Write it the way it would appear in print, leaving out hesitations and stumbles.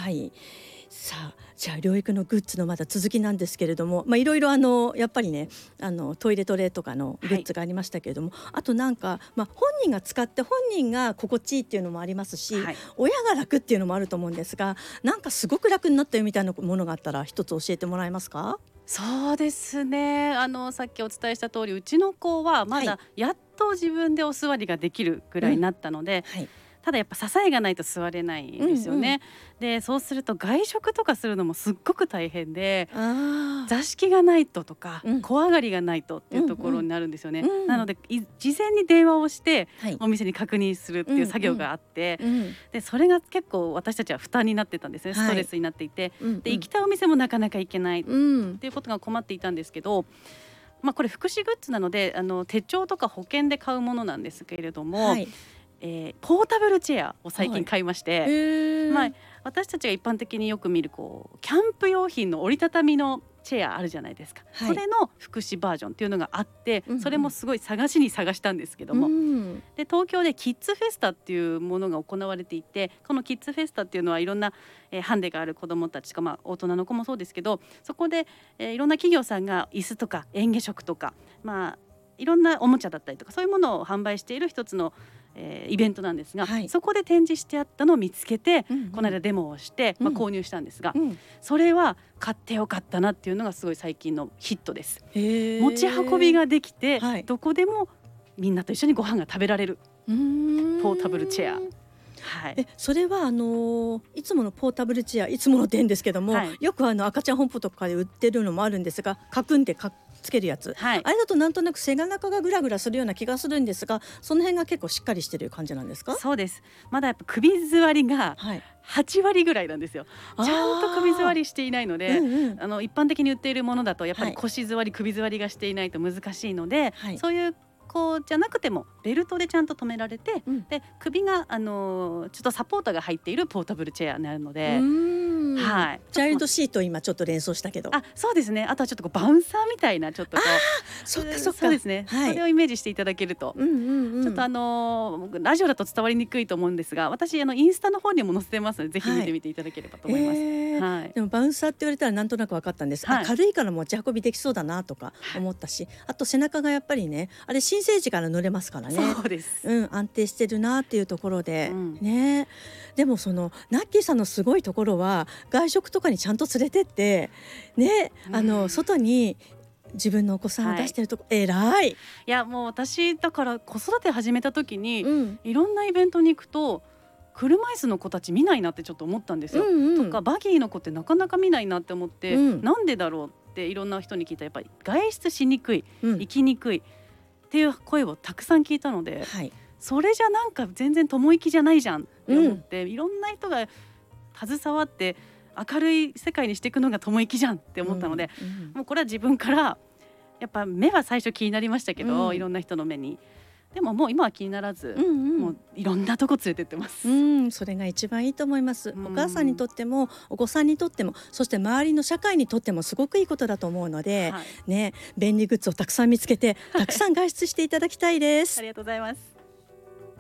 はい。さあ、じゃあ療育のグッズのまだ続きなんですけれども、いろいろやっぱりね、トイレトレとかのグッズがありましたけれども、あとなんか、本人が使って本人が心地いいっていうのもありますし、 はい、 親が楽っていうのもあると思うんですが、なんかすごく楽になったよみたいなものがあったら一つ教えてもらえますか？ そうですね。さっきお伝えした通り、うちの子はまはいだやっと自分でお座りができるぐらいになったので、 はい。 ただやっぱ支えがないと座れないんですよね。で、そうすると外食とかするのもすっごく大変で、 ああ。 座敷がないととか、 うん小上がりがないとっていうところになるんですよね。 うんなので事前に電話をしてはい。 お店に確認するっていう作業があって、 うんでそれが結構私たちは負担になってたんですね。 はいストレスになっていて、 うんで行きたいお店もなかなか行けないっうんていうことが困っていたんですけど、これ福祉グッズなので手帳とか保険で買うものなんですけれども、 はい。 ポータブルチェアを最近買いまして、 へえ。 私たちが一般的によく見るキャンプ用品の折りたたみのチェアあるじゃないですか、 はいそれの福祉バージョンっていうのがあって、 うんうんそれもすごい探したんですけども、 うんで東京でキッズフェスタっていうものが行われていて、このキッズフェスタっていうのはいろんな、ハンデがある子どもたちとか、大人の子もそうですけど、そこで、いろんな企業さんが椅子とか嚥下食とか、いろんなおもちゃだったりとかそういうものを販売している一つの、イベントなんですが、 はいそこで展示してあったのを見つけて、 うんうんこの間デモをして、購入したんですが、 うんそれは買ってよかったなっていうのがすごい最近のヒットです。 へえ。 持ち運びができて、 はいどこでもみんなと一緒にご飯が食べられるうーんポータブルチェア。はい、 それはいつものポータブルチェア、いつものって言うんですけども、 はいよく赤ちゃん本舗とかで売ってるのもあるんですが、カクンってつけるやつ、 はいあれだとなんとなく背中がグラグラするような気がするんですが、その辺が結構しっかりしてる感じなんですか？ そうです。まだやっぱ首座りがはい。 8割ぐらいなんですよ。 あーちゃんと首座りしていないので、 うんうん一般的に売っているものだとやっぱりはい腰座り、首座りがしていないと難しいので、 はいそういう子じゃなくてもベルトでちゃんと止められて、 うんで首がちょっとサポーターが入っているポータブルチェアになるので、 うーんはいチャイルドシート今ちょっと連想したけど、 そうですね。あとはちょっとバウンサーみたいなちょっとそっかそっか、 そうですね、 はい、 それをイメージしていただけると、 うんうんうん、 ちょっとラジオだと伝わりにくいと思うんですが、私インスタの方にも載せてますので、ぜひ見てみていただければと思います。はい。 でもバウンサーって言われたらなんとなく分かったんです、 はい軽いから持ち運びできそうだなとか思ったし、あと背中がやっぱりね、あれ新生児から乗れますからね、 そうです。 安定してるなっていうところで、 うんね。でもそのナッキーさんのすごいところは、外食とかにちゃんと連れてってね、外に自分のお子さんを出してるとこ、偉い。 いやもう私だから子育て始めた時に、 うんいろんなイベントに行くと車椅子の子たち見ないなってちょっと思ったんですよ。 うんうんとかバギーの子ってなかなか見ないなって思って、 うんなんでだろうっていろんな人に聞いたら、やっぱり外出しにくい、 うん行きにくいっていう声をたくさん聞いたので、 はい、 それじゃなんか全然友行じゃないじゃんって思って、いろんな人が携わって明るい世界にしていくのが友行じゃんって思ったので、 うんもうこれは自分からやっぱ目は最初気になりましたけど、 うんいろんな人の目に。でももう今は気にならず、 うんうんもういろんなとこ連れてってます。 それが一番いいと思います、 うんお母さんにとってもお子さんにとっても、そして周りの社会にとってもすごくいいことだと思うので、 はい、 ね、便利グッズをたくさん見つけてたくさん外出していただきたいです。 ありがとうございます。